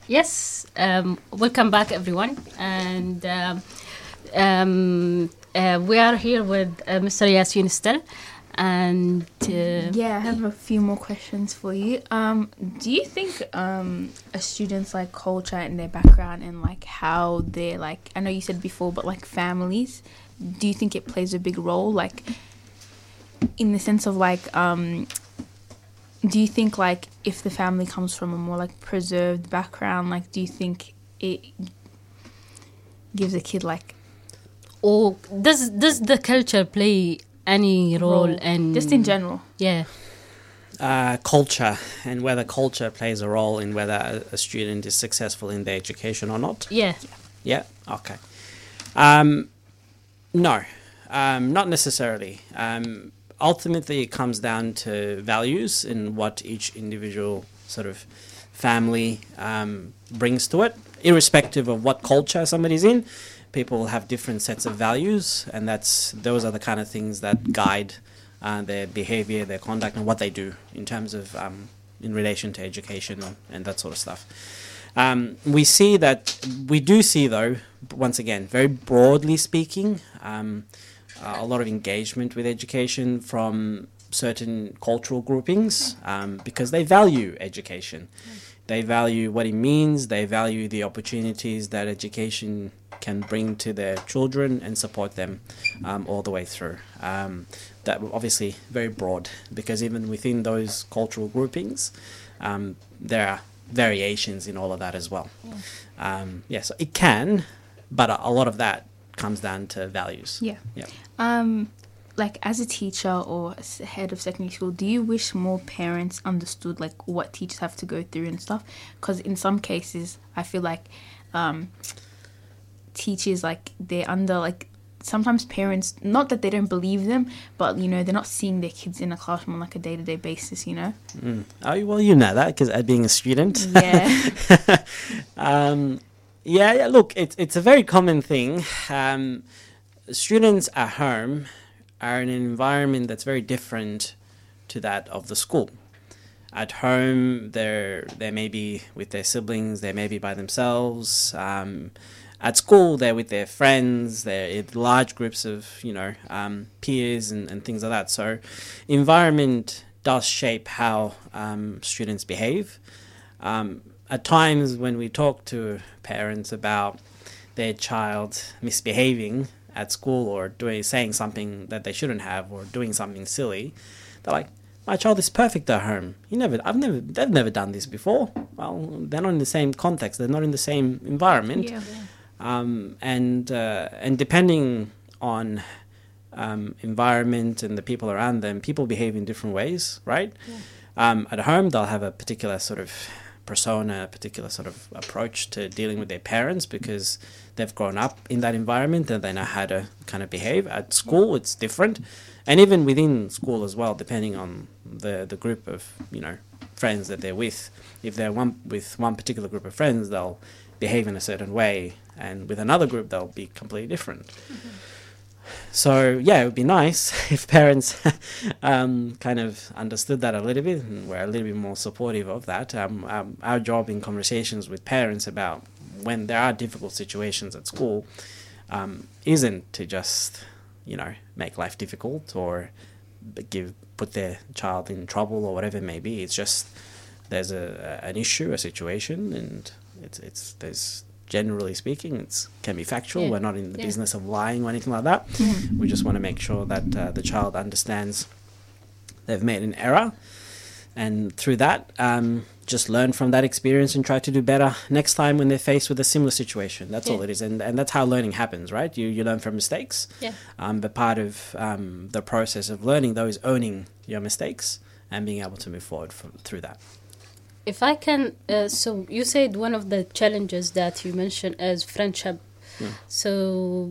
Yes, welcome back, everyone. And we are here with Mr. Yasin still. And Yeah, I have a few more questions for you. Do you think a student's like culture and their background and like how they're like, I know you said before, but like families, do you think it plays a big role? Like in the sense of like, do you think like if the family comes from a more like preserved background, like do you think it gives a kid like, or does the culture play any role in just in general? Yeah. Culture, and whether culture plays a role in whether a student is successful in their education or not? Yeah. Yeah? Okay. No, not necessarily. Ultimately, it comes down to values and what each individual sort of family brings to it. Irrespective of what culture somebody's in, people have different sets of values, and those are the kind of things that guide their behavior, their conduct, and what they do in terms of in relation to education and that sort of stuff. We do see, though, once again, very broadly speaking, a lot of engagement with education from certain cultural groupings because they value education. They value what it means. They value the opportunities that education can bring to their children and support them all the way through. That obviously very broad, because even within those cultural groupings, there are variations in all of that as well. So it can, but a lot of that comes down to values. Yeah. Yeah. Like as a teacher or as a head of secondary school, do you wish more parents understood like what teachers have to go through and stuff? Because in some cases, I feel like teachers, like they're under like, sometimes parents, not that they don't believe them, but you know, they're not seeing their kids in a classroom on like a day-to-day basis, you know? Oh, well, you know that because being a student. Yeah. Look, it's a very common thing. Students at home are in an environment that's very different to that of the school. At home, they may be with their siblings, they may be by themselves. At school, they're with their friends, they're in large groups of, peers and things like that. So environment does shape how students behave. At times when we talk to parents about their child misbehaving at school or saying something that they shouldn't have or doing something silly, they're like, my child is perfect at home. They've never done this before. Well, they're not in the same context. They're not in the same environment. Yeah. And depending on environment and the people around them, people behave in different ways, right? Yeah. At home, they'll have a particular sort of persona, a particular sort of approach to dealing with their parents because they've grown up in that environment and they know how to kind of behave. At school, it's different. And even within school as well, depending on the group of, friends that they're with. If they're with one particular group of friends, they'll behave in a certain way, and with another group, they'll be completely different. Mm-hmm. So, yeah, it would be nice if parents kind of understood that a little bit and were a little bit more supportive of that. Our job in conversations with parents about when there are difficult situations at school isn't to just, make life difficult or put their child in trouble or whatever it may be. It's just there's an issue, a situation, and there's generally speaking, it can be factual. Yeah. We're not in the business of lying or anything like that. Mm-hmm. We just want to make sure that the child understands they've made an error, and through that, just learn from that experience and try to do better next time when they're faced with a similar situation. That's all it is, and that's how learning happens, right? You learn from mistakes. Yeah. But part of the process of learning, though, is owning your mistakes and being able to move forward through that. If I can, so you said one of the challenges that you mentioned is friendship. Yeah. So,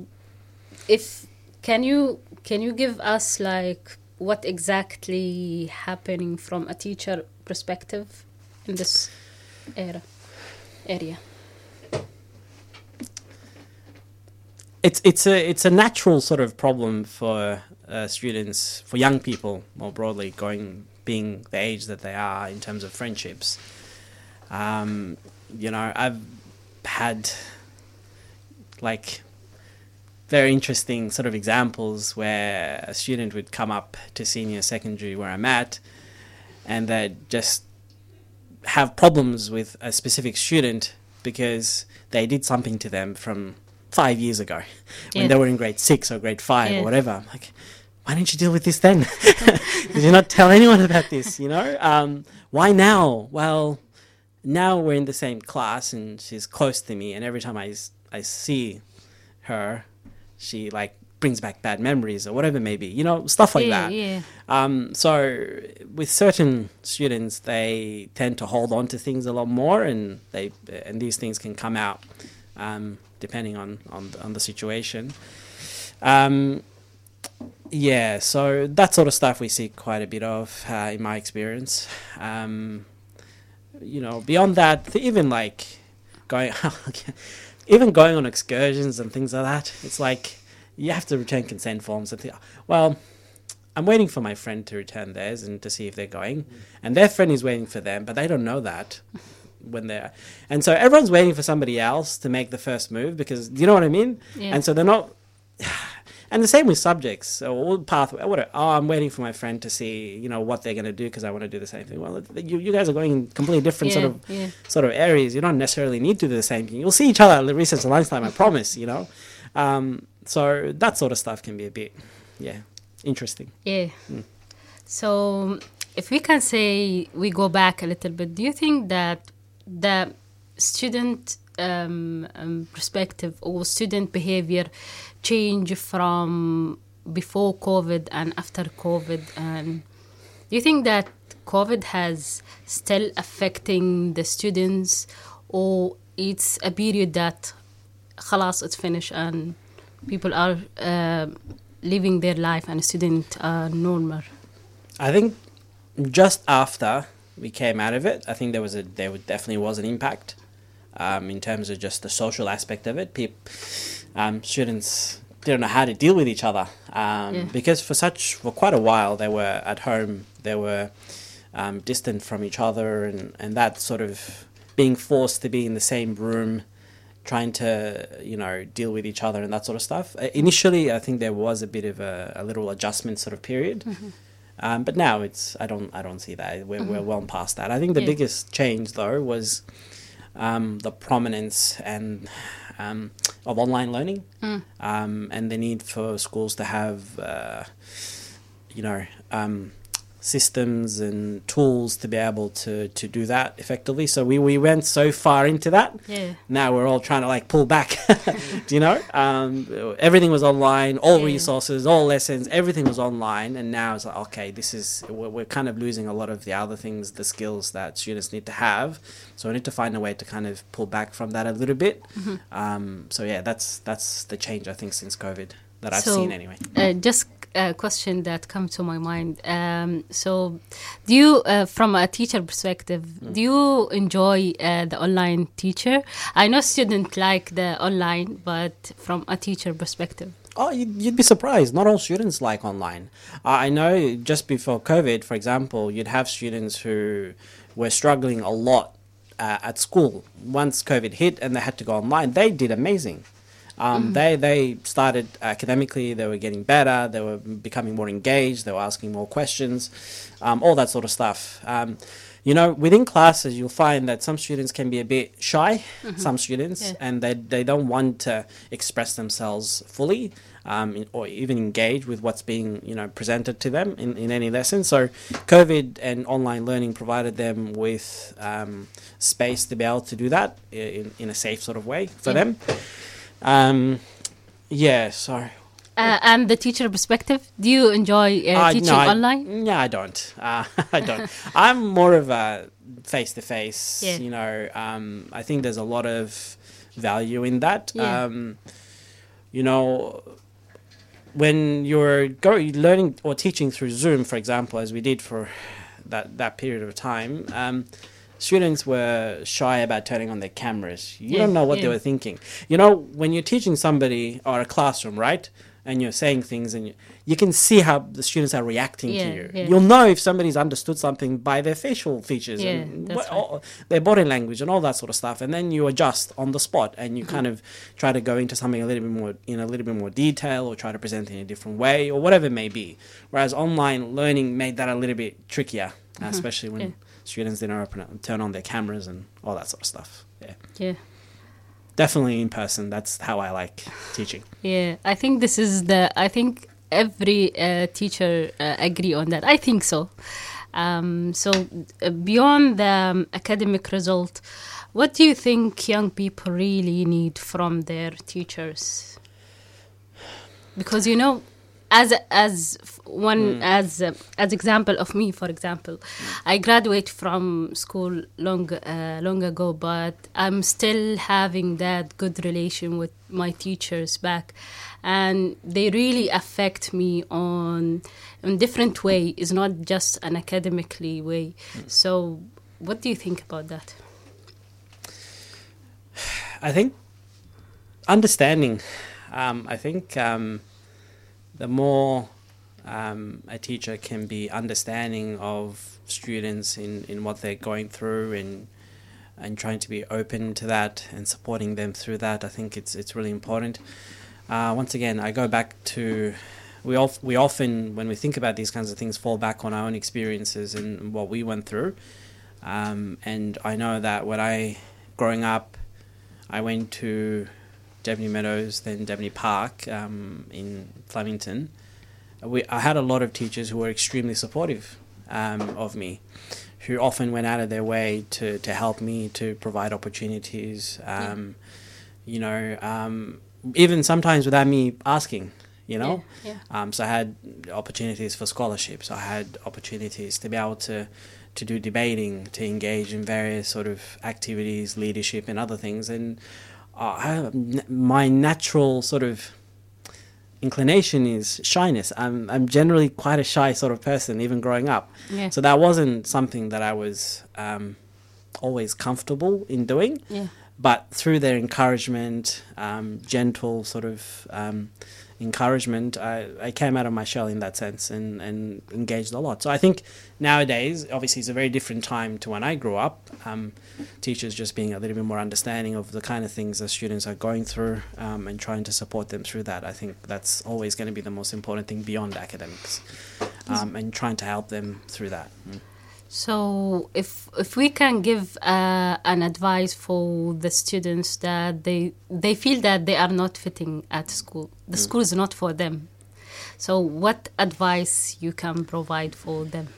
can you give us like what exactly happening from a teacher perspective in this area? It's a natural sort of problem for students, for young people more broadly, being the age that they are in terms of friendships. You know, I've had like very interesting sort of examples where a student would come up to senior secondary where I'm at, and they'd just have problems with a specific student because they did something to them from 5 years ago when they were in grade 6 or grade 5 or whatever. I'm like, why didn't you deal with this then? Did you not tell anyone about this, you know? Why now? Well, now we're in the same class and she's close to me, and every time I see her, she like brings back bad memories or whatever it may be, you know, stuff like that. So with certain students, they tend to hold on to things a lot more, and these things can come out depending on the situation. So that sort of stuff we see quite a bit of in my experience. You know, beyond that, even like going on excursions and things like that, it's like you have to return consent forms and think, well, I'm waiting for my friend to return theirs and to see if they're going, and their friend is waiting for them, but they don't know that when they're, and so everyone's waiting for somebody else to make the first move, because you know what I mean. And so they're not. And the same with subjects or pathway. I'm waiting for my friend to see, you know, what they're going to do because I want to do the same thing. Well, you guys are going in completely different sort of areas. You don't necessarily need to do the same thing. You'll see each other at recess and lunchtime, I promise, you know. So that sort of stuff can be a bit, interesting. So if we can say we go back a little bit, do you think that the student perspective or student behavior change from before COVID and after COVID? And do you think that COVID has still affecting the students, or it's a period that خلاص it's finished and people are living their life and students are normal? I think just after we came out of it, I think there definitely was an impact in terms of just the social aspect of it. Students didn't know how to deal with each other because for quite a while they were at home, they were distant from each other, and that sort of being forced to be in the same room, trying to, you know, deal with each other and that sort of stuff. Initially, I think there was a bit of a little adjustment sort of period. But now I don't see that. We're well past that. I think the biggest change though was the prominence and of online learning, and the need for schools to have systems and tools to be able to do that effectively. So we went so far into that. Now we're all trying to like pull back. Do you know? Everything was online, all resources, all lessons, everything was online, and now it's like, okay, we're kind of losing a lot of the other things, the skills that students need to have. So we need to find a way to kind of pull back from that a little bit. That's the change I think since COVID that I've seen anyway. Just a question that comes to my mind. So do you, from a teacher perspective, do you enjoy the online teacher? I know students like the online, but from a teacher perspective. Oh, you'd be surprised. Not all students like online. I know just before COVID, for example, you'd have students who were struggling a lot at school. Once COVID hit and they had to go online, they did amazing. They started academically, they were getting better, they were becoming more engaged, they were asking more questions, all that sort of stuff. You know, within classes, you'll find that some students can be a bit shy, some students, and they don't want to express themselves fully or even engage with what's being, you know, presented to them in any lesson. So COVID and online learning provided them with space to be able to do that in a safe sort of way for them. Sorry. And the teacher perspective, do you enjoy teaching online? No, I don't. I don't. I'm more of a face-to-face, you know. I think there's a lot of value in that. You know, when you're learning or teaching through Zoom, for example, as we did for that period of time, students were shy about turning on their cameras. You don't know what they were thinking. You know, when you're teaching somebody or a classroom, right? and you're saying things, and you can see how the students are reacting to you. Yeah. You'll know if somebody's understood something by their facial features and that's their body language and all that sort of stuff. And then you adjust on the spot, and you kind of try to go into something a little bit more detail, or try to present it in a different way, or whatever it may be. Whereas online learning made that a little bit trickier, especially when students didn't turn on their cameras and all that sort of stuff. Yeah. Definitely in person. That's how I like teaching. Yeah, I think I think every teacher agree on that. I think so. Beyond the academic result, what do you think young people really need from their teachers? Because, as example of me, for example, I graduated from school long ago, but I'm still having that good relation with my teachers back, and they really affect me in different way. It's not just an academically way. So what do you think about that? I think understanding. I think the more a teacher can be understanding of students in what they're going through, and trying to be open to that and supporting them through that, I think it's really important. Once again, I go back to we often, when we think about these kinds of things, fall back on our own experiences and what we went through. And I know that growing up, I went to Devaney Meadows, then Devaney Park in Flemington. I had a lot of teachers who were extremely supportive of me, who often went out of their way to help me, to provide opportunities, even sometimes without me asking, So I had opportunities for scholarships. I had opportunities to be able to do debating, to engage in various sort of activities, leadership and other things. And my natural sort of inclination is shyness. I'm generally quite a shy sort of person, even growing up. Yeah. So that wasn't something that I was always comfortable in doing. Yeah. But through their encouragement, gentle sort of encouragement, I came out of my shell in that sense and engaged a lot. So I think nowadays, obviously, it's a very different time to when I grew up. Teachers just being a little bit more understanding of the kind of things that students are going through, and trying to support them through that. I think that's always going to be the most important thing beyond academics, and trying to help them through that. So if we can give an advice for the students that they feel that they are not fitting at school, the school is not for them. So what advice you can provide for them?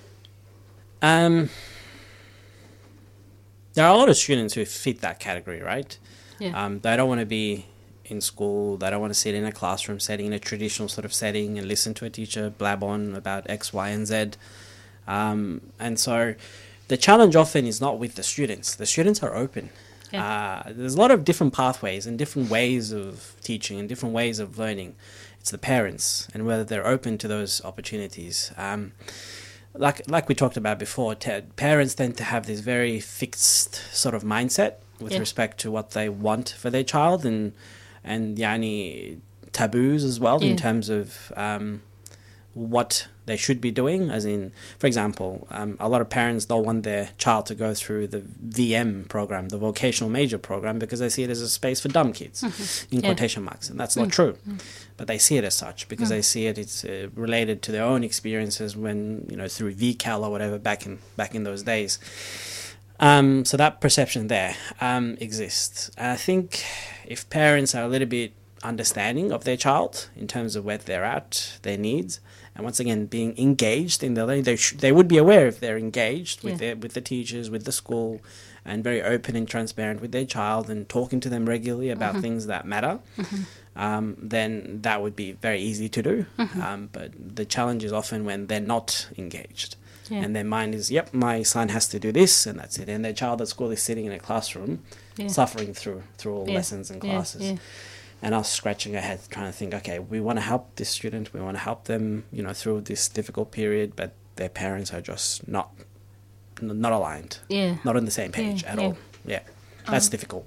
There are a lot of students who fit that category, right? Yeah. They don't want to be in school. They don't want to sit in a classroom setting, in a traditional sort of setting, and listen to a teacher blab on about X, Y, and Z. And so the challenge often is not with the students. The students are open. Yeah. There's a lot of different pathways and different ways of teaching and different ways of learning. It's the parents and whether they're open to those opportunities. Like we talked about before, parents tend to have this very fixed sort of mindset with respect to what they want for their child, and yani taboos as well in terms of what they should be doing. As in, for example, a lot of parents don't want their child to go through the VM program, the vocational major program, because they see it as a space for dumb kids, in quotation marks, and that's not true. But they see it as such because they see it's related to their own experiences when through VCAL or whatever back in those days. So that perception there exists. And I think if parents are a little bit understanding of their child in terms of where they're at, their needs, and once again being engaged in the learning, they would be aware if they're engaged with the teachers, with the school, and very open and transparent with their child and talking to them regularly about things that matter. Then that would be very easy to do. But the challenge is often when they're not engaged. And their mind is, yep, my son has to do this, and that's it. And their child at school is sitting in a classroom, suffering through all lessons and classes. And us scratching our head, trying to think, okay, we want to help this student, we want to help them, through this difficult period, but their parents are just not aligned, not on the same page at all. That's difficult.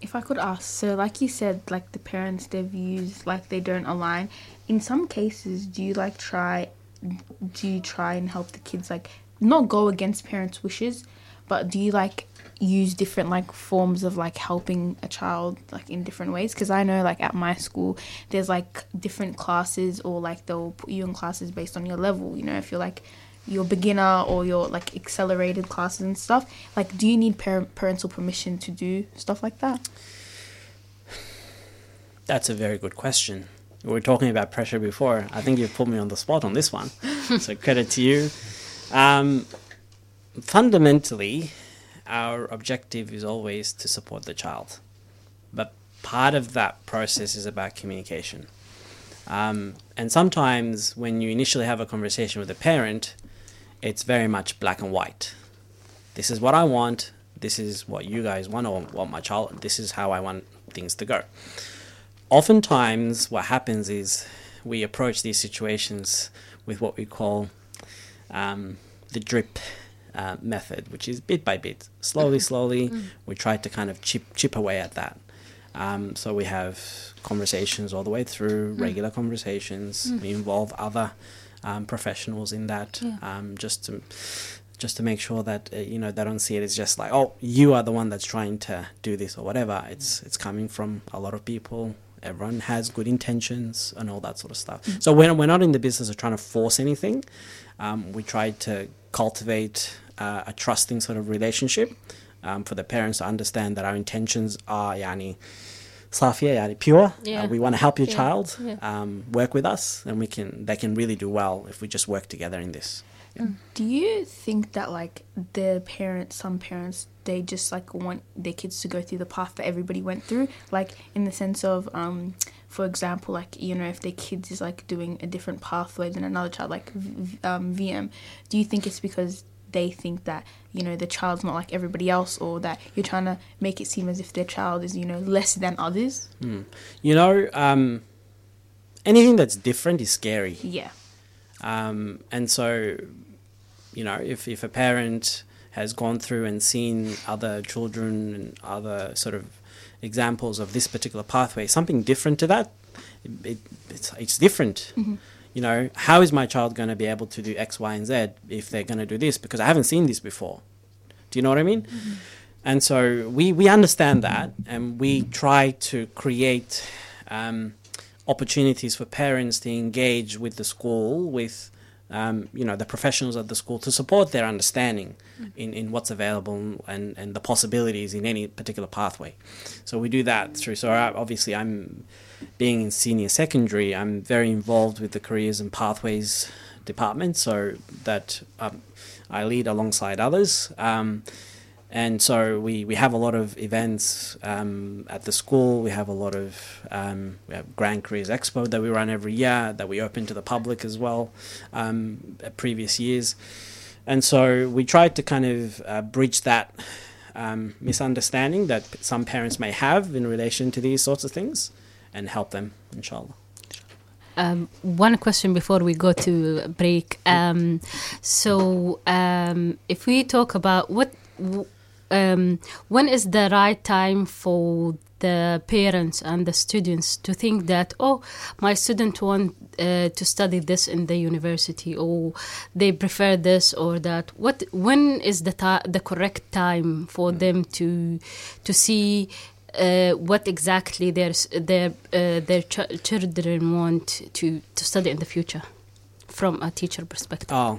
If I could ask, so like you said, like the parents, their views, like they don't align. In some cases, do you try and help the kids like not go against parents' wishes, but do you use different forms of helping a child in different ways? Because I know at my school there's different classes, or they'll put you in classes based on your level, if you're your beginner or your accelerated classes and stuff. Do you need parental permission to do stuff like that? That's a very good question. We were talking about pressure before. I think you've put me on the spot on this one. So credit to you. Fundamentally, our objective is always to support the child. But part of that process is about communication. And sometimes when you initially have a conversation with a parent, it's very much black and white. This is what I want. This is what you guys want, or what my child, this is how I want things to go. Oftentimes what happens is we approach these situations with what we call the drip method, which is bit by bit, slowly. We try to kind of chip away at that. So we have conversations all the way through, regular conversations. We involve other professionals in that, just to make sure that they don't see it as just you are the one that's trying to do this or whatever. It's coming from a lot of people. Everyone has good intentions and all that sort of stuff. So we're not in the business of trying to force anything. We try to cultivate a trusting sort of relationship for the parents to understand that our intentions are safia, pure. We want to help your child work with us, and they can really do well if we just work together in this. Do you think that some parents, they just want their kids to go through the path that everybody went through, in the sense of for example, if their kids is doing a different pathway than another child, VM, do you think it's because they think that the child's not like everybody else, or that you're trying to make it seem as if their child is less than others? Anything that's different is scary. And so if a parent has gone through and seen other children and other sort of examples of this particular pathway, something different to that, it's different. How is my child going to be able to do X, Y, and Z if they're going to do this? Because I haven't seen this before. Do you know what I mean? And so we understand that, and we try to create opportunities for parents to engage with the school, with the professionals at the school, to support their understanding in what's available and the possibilities in any particular pathway. So we do that through. So obviously, I'm being in senior secondary, I'm very involved with the careers and pathways department, so that I lead alongside others. And so we have a lot of events at the school. We have a lot of we have Grand Careers Expo that we run every year, that we open to the public as well at previous years. And so we try to kind of bridge that misunderstanding that some parents may have in relation to these sorts of things, and help them, inshallah. One question before we go to break. If we talk about when is the right time for the parents and the students to think that, my student want to study this in the university, or they prefer this or that? When is the correct time for them to see what exactly their children want to study in the future, from a teacher perspective?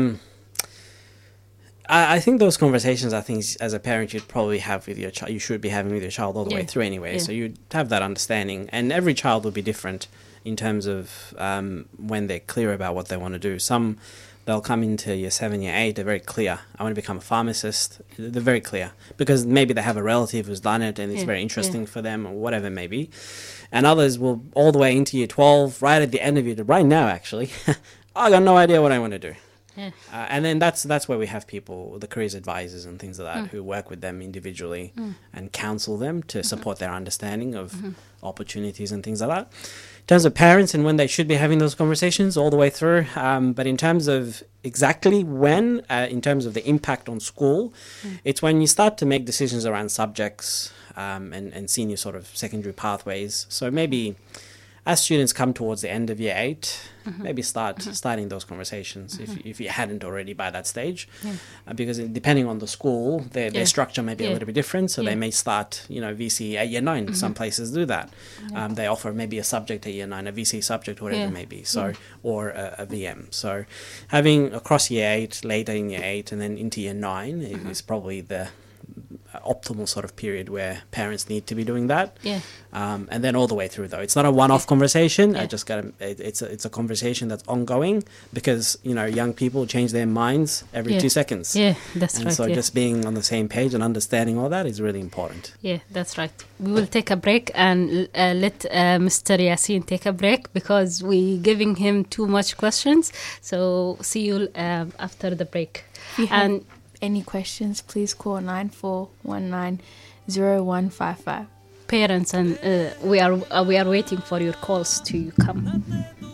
I think those conversations are things as a parent you'd probably have with your child. You should be having with your child all the way through anyway. So you'd have that understanding, and every child will be different in terms of when they're clear about what they want to do. Some, they'll come into year 7, year 8, they're very clear. I want to become a pharmacist. They're very clear because maybe they have a relative who's done it and it's very interesting for them, or whatever it may be. And others will all the way into year 12, right at the end of right now actually, I got no idea what I want to do. And then that's where we have people, the careers advisors and things like that, who work with them individually and counsel them to support their understanding of opportunities and things like that. In terms of parents and when they should be having those conversations, all the way through. But in terms of exactly when, in terms of the impact on school, it's when you start to make decisions around subjects, and senior sort of secondary pathways. So maybe as students come towards the end of year 8, maybe starting those conversations if you hadn't already by that stage, because depending on the school, their structure may be a little bit different. So they may start, VC at year 9. Some places do that. They offer maybe a subject at year 9, a VC subject, whatever it may be. So or a VM. So having across year 8, later in year 8, and then into year 9 is probably the optimal sort of period where parents need to be doing that. And then all the way through, though, it's not a one-off conversation. It's a conversation that's ongoing, because young people change their minds every 2 seconds. That's and right. So just being on the same page and understanding all that is really important. That's right. We will take a break and let Mr. Yasin take a break, because we're giving him too much questions. So see you after the break. And any questions, please call 94190155. Parents, and we are waiting for your calls to come.